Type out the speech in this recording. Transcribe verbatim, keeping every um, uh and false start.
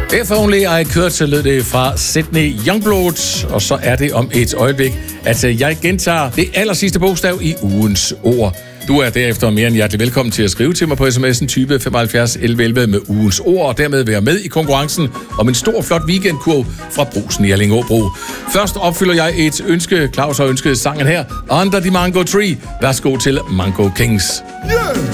If Only I Could, så lød det fra Sydney Youngblood, og så er det om et øjeblik, at jeg gentager det aller sidste bogstav i ugens ord. Du er derefter mere end hjertelig velkommen til at skrive til mig på sms'en type femoghalvfjerds elleve elleve med ugens ord, og dermed være med i konkurrencen om en stor, flot weekendkurv fra Brugsen i Allingåbro. Først opfylder jeg et ønske. Claus har ønsket sangen her, Under the Mango Tree. Værsgo til Mango Kings. Yeah!